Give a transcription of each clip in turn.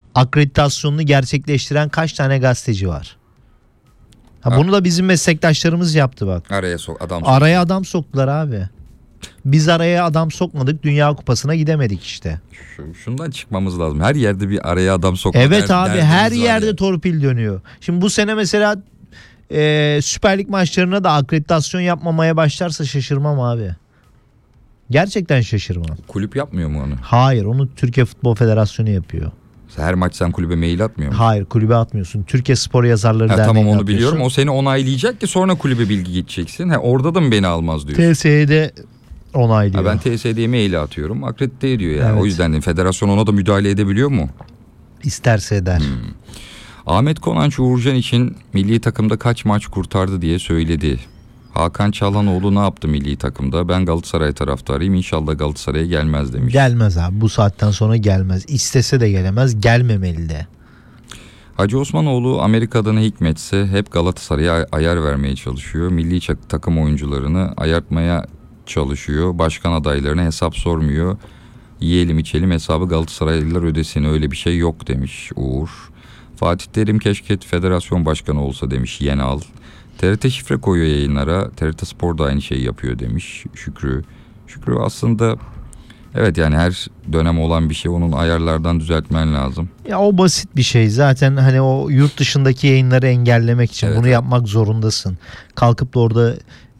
Akreditasyonunu gerçekleştiren kaç tane gazeteci var? Bunu da bizim meslektaşlarımız yaptı bak. Araya adam soktular abi. Biz araya adam sokmadık, Dünya Kupası'na gidemedik işte. Şundan çıkmamız lazım. Her yerde bir araya adam sokma. Evet abi, her yerde torpil dönüyor. Şimdi bu sene mesela Süper Lig maçlarına da akreditasyon yapmamaya başlarsa şaşırmam abi. Gerçekten şaşırmam. Kulüp yapmıyor mu onu? Hayır, onu Türkiye Futbol Federasyonu yapıyor. Her maç sen kulübe mail atmıyor musun? Hayır, kulübe atmıyorsun. Türkiye Spor Yazarları Derneği'ne tamam, onu atıyorsun. biliyorum. O seni onaylayacak ki sonra kulübe bilgi gideceksin. Orada da mı beni almaz diyorsun? TSE'de onaylıyor. Ben TSE'ye mail atıyorum. Akredite ediyor yani. Evet. O yüzden federasyon ona da müdahale edebiliyor mu? İsterse eder. Ahmet Konanç Uğurcan için milli takımda kaç maç kurtardı diye söyledi. Hakan Çalhanoğlu ne yaptı milli takımda? Ben Galatasaray taraftarıyım. İnşallah Galatasaray'a gelmez demiş. Gelmez abi, bu saatten sonra gelmez. İstese de gelemez, gelmemeli de. Hacı Osmanoğlu Amerika'da ne hikmetse hep Galatasaray'a ayar vermeye çalışıyor. Milli takım oyuncularını ayartmaya çalışıyor. Başkan adaylarına hesap sormuyor. Yiyelim içelim hesabı Galatasaraylılar ödesin, öyle bir şey yok demiş Uğur. Fatih Terim keşke federasyon başkanı olsa demiş Yenal. TRT şifre koyuyor yayınlara. TRT Spor da aynı şeyi yapıyor demiş Şükrü. Şükrü aslında evet, yani her dönem olan bir şey, onun ayarlardan düzeltmen lazım. Ya o basit bir şey. Zaten hani o yurt dışındaki yayınları engellemek için bunu yapmak zorundasın. Kalkıp da orada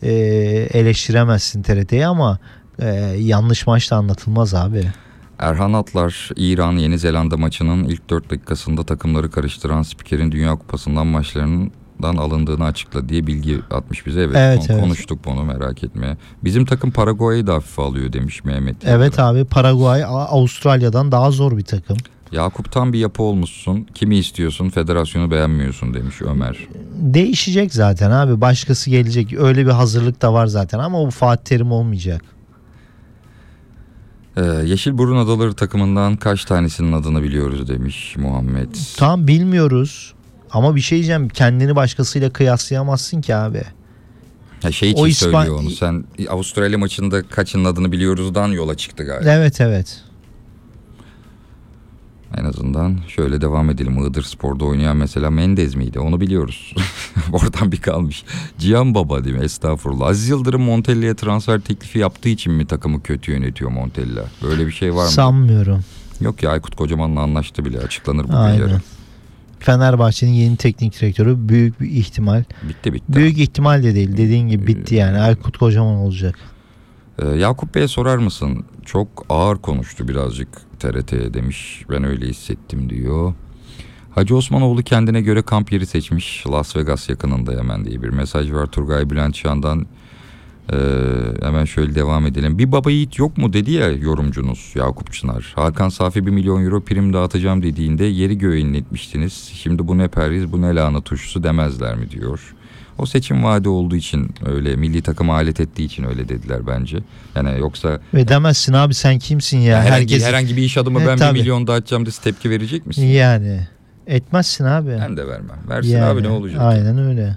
eleştiremezsin TRT'yi ama yanlış maç da anlatılmaz abi. Erhan Atlar, İran Yeni Zelanda maçının ilk 4 dakikasında takımları karıştıran spikerin Dünya Kupası'ndan maçlarından alındığını açıkladı diye bilgi atmış bize. Evet. Konuştuk bunu, merak etme. Bizim takım Paraguay'ı da hafife alıyor demiş Mehmet. Evet abi, Paraguay Avustralya'dan daha zor bir takım. Yakup tam bir yapı olmuşsun. Kimi istiyorsun? Federasyonu beğenmiyorsun demiş Ömer. Değişecek zaten abi. Başkası gelecek. Öyle bir hazırlık da var zaten ama bu Fatih Terim olmayacak. Yeşilburun Adaları takımından kaç tanesinin adını biliyoruz demiş Muhammed. Tam bilmiyoruz. Ama bir şey diyeceğim. Kendini başkasıyla kıyaslayamazsın ki abi. Için söylüyor onu. Sen Avustralya maçında kaçının adını biliyoruzdan yola çıktı galiba. Evet. En azından şöyle devam edelim. Iğdır Spor'da oynayan mesela Mendez miydi? Onu biliyoruz. Oradan bir kalmış. Cihan Baba değil mi? Estağfurullah. Aziz Yıldırım Montella'ya transfer teklifi yaptığı için mi takımı kötü yönetiyor Montella? Böyle bir şey var mı? Sanmıyorum. Yok ya, Aykut Kocaman'la anlaştı bile. Açıklanır bugün yarın. Fenerbahçe'nin yeni teknik direktörü büyük bir ihtimal. Bitti. Büyük ihtimal de değil. Dediğin gibi bitti yani. Aykut Kocaman olacak. Yakup Bey'e sorar mısın? Çok ağır konuştu birazcık TRT'ye demiş. Ben öyle hissettim diyor. Hacı Osmanoğlu kendine göre kamp yeri seçmiş. Las Vegas yakınında hemen diye bir mesaj var Turgay Bülent Şahan'dan. Hemen şöyle devam edelim. Bir baba yiğit yok mu dedi ya yorumcunuz Yakup Çınar. Hakan Safi 1 milyon euro prim dağıtacağım dediğinde yeri göğe inletmiştiniz. Şimdi bu ne perhiz, bu ne lahana turşusu demezler mi diyor. O seçim vaadi olduğu için öyle, milli takıma alet ettiği için öyle dediler bence. Yani yoksa... Ve demezsin abi, sen kimsin ya? Herhangi bir iş adamı ben 1 milyon dağıtacağım dese tepki verecek misin? Yani etmezsin abi. Ben de vermem. Versin yani, abi ne olacak? Aynen öyle.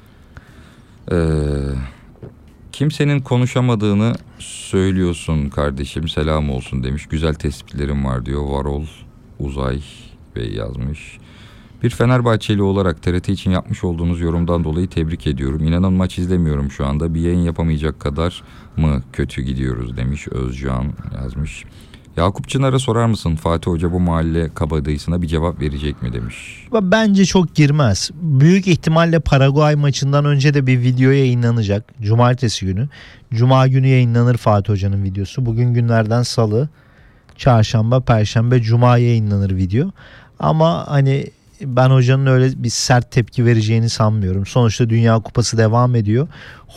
Kimsenin konuşamadığını söylüyorsun kardeşim, selam olsun demiş. Güzel tespitlerim var diyor Varol Uzay Bey yazmış. Bir Fenerbahçeli olarak TRT için yapmış olduğunuz yorumdan dolayı tebrik ediyorum. İnanın maç izlemiyorum şu anda. Bir yayın yapamayacak kadar mı kötü gidiyoruz demiş Özcan yazmış. Yakup Çınar'a sorar mısın Fatih Hoca bu mahalle kabadayısına bir cevap verecek mi demiş. Bence çok girmez. Büyük ihtimalle Paraguay maçından önce de bir video yayınlanacak. Cumartesi günü. Cuma günü yayınlanır Fatih Hoca'nın videosu. Bugün günlerden salı, çarşamba, perşembe, cuma yayınlanır video. Ama hani ben hocanın öyle bir sert tepki vereceğini sanmıyorum. Sonuçta Dünya Kupası devam ediyor.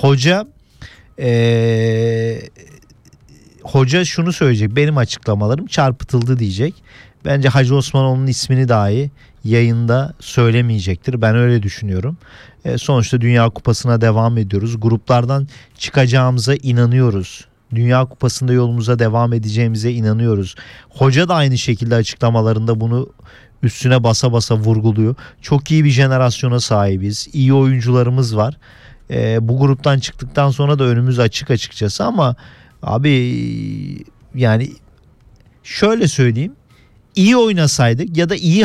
Hoca şunu söyleyecek: benim açıklamalarım çarpıtıldı diyecek. Bence Hacı Osmanoğlu'nun ismini dahi yayında söylemeyecektir. Ben öyle düşünüyorum. Sonuçta Dünya Kupası'na devam ediyoruz. Gruplardan çıkacağımıza inanıyoruz. Dünya Kupası'nda yolumuza devam edeceğimize inanıyoruz. Hoca da aynı şekilde açıklamalarında bunu üstüne basa basa vurguluyor. Çok iyi bir jenerasyona sahibiz. İyi oyuncularımız var. Bu gruptan çıktıktan sonra da önümüz açık açıkçası ama abi yani şöyle söyleyeyim, iyi oynasaydık ya da iyi